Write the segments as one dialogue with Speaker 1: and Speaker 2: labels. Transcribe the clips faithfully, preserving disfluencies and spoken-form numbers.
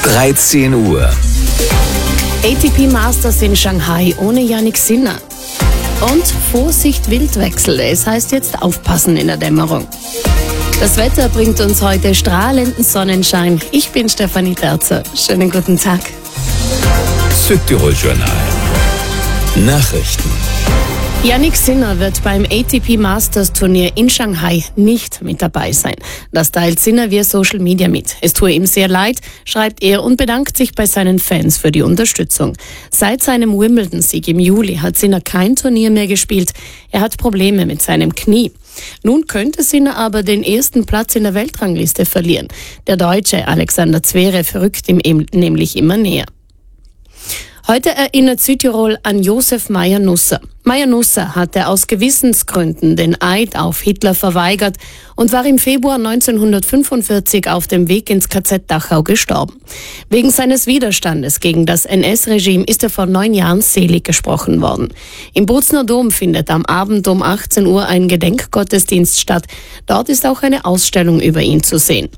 Speaker 1: dreizehn Uhr.
Speaker 2: A T P Masters in Shanghai ohne Jannik Sinner. Und Vorsicht Wildwechsel, es heißt jetzt aufpassen in der Dämmerung. Das Wetter bringt uns heute strahlenden Sonnenschein. Ich bin Stefanie Terzer. Schönen guten Tag.
Speaker 1: Südtirol Journal. Nachrichten.
Speaker 2: Jannik Sinner wird beim A T P Masters Turnier in Shanghai nicht mit dabei sein. Das teilt Sinner via Social Media mit. Es tue ihm sehr leid, schreibt er und bedankt sich bei seinen Fans für die Unterstützung. Seit seinem Wimbledon-Sieg im Juli hat Sinner kein Turnier mehr gespielt. Er hat Probleme mit seinem Knie. Nun könnte Sinner aber den ersten Platz in der Weltrangliste verlieren. Der Deutsche Alexander Zverev rückt ihm nämlich immer näher. Heute erinnert Südtirol an Josef Meyer-Nusser. Meyer-Nusser hatte aus Gewissensgründen den Eid auf Hitler verweigert und war im Februar neunzehnhundertfünfundvierzig auf dem Weg ins K Z Dachau gestorben. Wegen seines Widerstandes gegen das N S-Regime ist er vor neun Jahren selig gesprochen worden. Im Bozner Dom findet am Abend um achtzehn Uhr ein Gedenkgottesdienst statt. Dort ist auch eine Ausstellung über ihn zu sehen.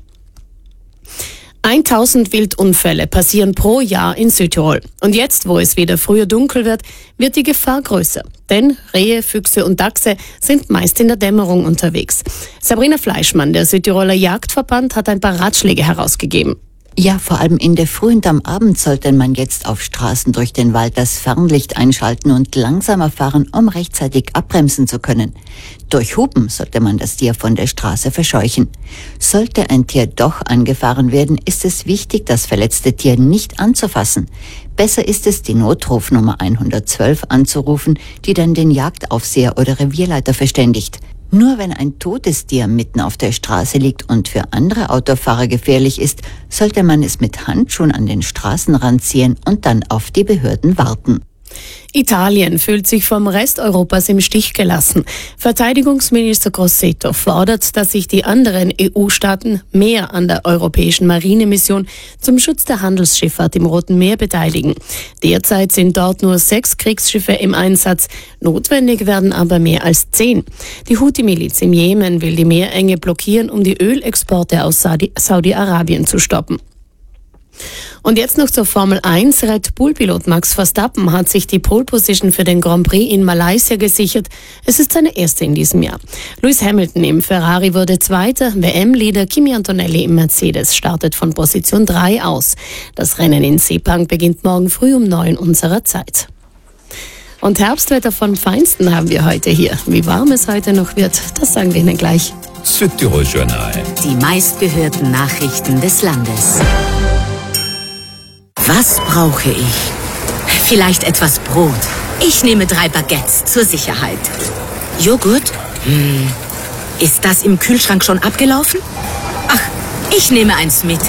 Speaker 2: tausend Wildunfälle passieren pro Jahr in Südtirol. Und jetzt, wo es wieder früher dunkel wird, wird die Gefahr größer. Denn Rehe, Füchse und Dachse sind meist in der Dämmerung unterwegs. Sabrina Fleischmann, der Südtiroler Jagdverband, hat ein paar Ratschläge herausgegeben.
Speaker 3: Ja, vor allem in der Früh und am Abend sollte man jetzt auf Straßen durch den Wald das Fernlicht einschalten und langsamer fahren, um rechtzeitig abbremsen zu können. Durch Hupen sollte man das Tier von der Straße verscheuchen. Sollte ein Tier doch angefahren werden, ist es wichtig, das verletzte Tier nicht anzufassen. Besser ist es, die Notrufnummer hundertzwölf anzurufen, die dann den Jagdaufseher oder Revierleiter verständigt. Nur wenn ein totes Tier mitten auf der Straße liegt und für andere Autofahrer gefährlich ist, sollte man es mit Handschuhen an den Straßenrand ziehen und dann auf die Behörden warten.
Speaker 2: Italien fühlt sich vom Rest Europas im Stich gelassen. Verteidigungsminister Grossetto fordert, dass sich die anderen E U-Staaten mehr an der europäischen Marinemission zum Schutz der Handelsschifffahrt im Roten Meer beteiligen. Derzeit sind dort nur sechs Kriegsschiffe im Einsatz. Notwendig werden aber mehr als zehn. Die Houthi-Miliz im Jemen will die Meerenge blockieren, um die Ölexporte aus Saudi- Saudi-Arabien zu stoppen. Und jetzt noch zur Formel eins. Red Bull-Pilot Max Verstappen hat sich die Pole Position für den Grand Prix in Malaysia gesichert. Es ist seine erste in diesem Jahr. Lewis Hamilton im Ferrari wurde Zweiter. W M-Leader Kimi Antonelli im Mercedes startet von Position drei aus. Das Rennen in Sepang beginnt morgen früh um neun unserer Zeit. Und Herbstwetter vom Feinsten haben wir heute hier. Wie warm es heute noch wird, das sagen wir Ihnen gleich.
Speaker 1: Südtirol Journal.
Speaker 4: Die meistgehörten Nachrichten des Landes. Was brauche ich? Vielleicht etwas Brot. Ich nehme drei Baguettes zur Sicherheit. Joghurt? Hm. Ist das im Kühlschrank schon abgelaufen? Ach, ich nehme eins mit.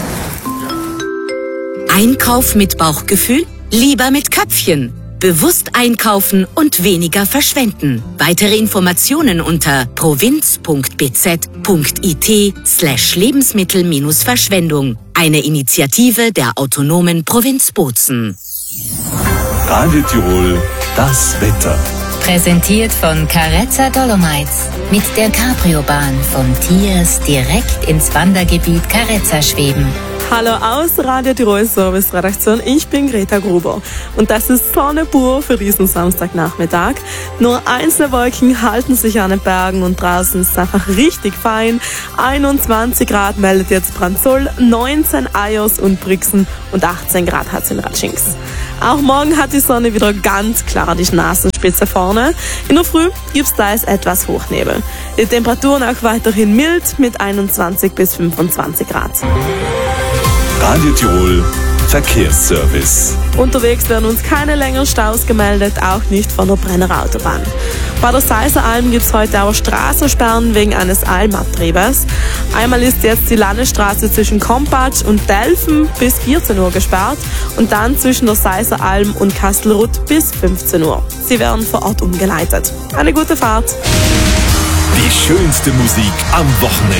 Speaker 4: Einkauf mit Bauchgefühl? Lieber mit Köpfchen. Bewusst einkaufen und weniger verschwenden. Weitere Informationen unter provinz.bz.it slash Lebensmittel-Verschwendung. Eine Initiative der autonomen Provinz Bozen.
Speaker 1: Radio Tirol, das Wetter.
Speaker 5: Präsentiert von Carezza Dolomites. Mit der Cabrio-Bahn von Tiers direkt ins Wandergebiet Carezza schweben.
Speaker 6: Hallo aus Radio Tirol Service Redaktion, ich bin Greta Gruber und das ist Sonne pur für diesen Samstagnachmittag. Nur einzelne Wolken halten sich an den Bergen und draußen ist es einfach richtig fein. einundzwanzig Grad meldet jetzt Brandsol, neunzehn Ayers und Brixen und achtzehn Grad hat es in Ratschings. Auch morgen hat die Sonne wieder ganz klar die Nasenspitze vorne. In der Früh gibt's da etwas Hochnebel. Die Temperaturen auch weiterhin mild mit einundzwanzig bis fünfundzwanzig Grad.
Speaker 1: Radio Tirol Verkehrsservice.
Speaker 6: Unterwegs werden uns keine längeren Staus gemeldet, auch nicht von der Brenner Autobahn. Bei der Seiseralm gibt es heute aber Straßensperren wegen eines Eilabtriebes. Einmal ist jetzt die Landesstraße zwischen Kompatsch und Delfen bis vierzehn Uhr gesperrt und dann zwischen der Seiseralm und Kastelruth bis fünfzehn Uhr. Sie werden vor Ort umgeleitet. Eine gute Fahrt.
Speaker 1: Die schönste Musik am Wochenende.